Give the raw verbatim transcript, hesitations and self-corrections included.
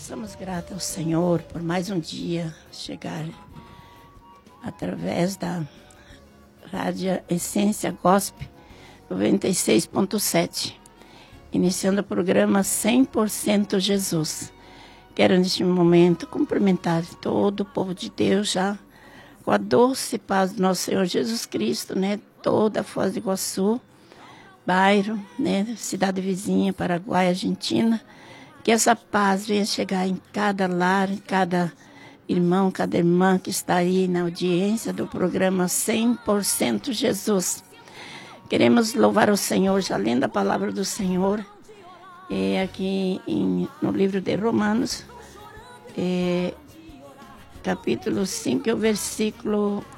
Somos gratos ao Senhor por mais um dia chegar através da Rádio Essência Gospel noventa e seis ponto sete, iniciando o programa cem por cento Jesus. Quero neste momento cumprimentar todo o povo de Deus já com a doce paz do nosso Senhor Jesus Cristo, né? Toda a Foz do Iguaçu, bairro, né? Cidade vizinha, Paraguai, Argentina. Que essa paz venha chegar em cada lar, em cada irmão, cada irmã que está aí na audiência do programa cem por cento Jesus. Queremos louvar o Senhor, já lendo a palavra do Senhor, é, aqui em, no livro de Romanos, é, capítulo cinco, o versículo